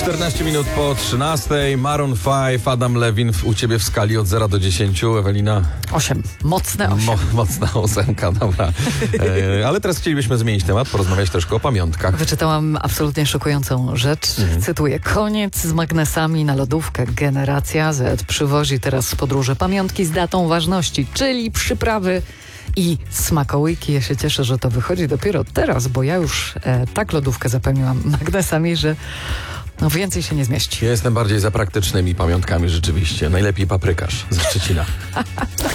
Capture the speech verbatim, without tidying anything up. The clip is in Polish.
czternaście minut po trzynastej. Maroon pięć, Adam Levin u ciebie w skali od zera do dziesięciu. Ewelina? Osiem. Mocne osiem. Mo, mocna ósemka, dobra. E, ale teraz chcielibyśmy zmienić temat, porozmawiać troszkę o pamiątkach. Wyczytałam absolutnie szokującą rzecz. Mhm. Cytuję. Koniec z magnesami na lodówkę. Generacja Z przywozi teraz z podróży pamiątki z datą ważności, czyli przyprawy i smakołyki. Ja się cieszę, że to wychodzi dopiero teraz, bo ja już e, tak lodówkę zapełniłam magnesami, że no więcej się nie zmieści. Ja jestem bardziej za praktycznymi pamiątkami rzeczywiście. Najlepiej paprykarz ze Szczecina.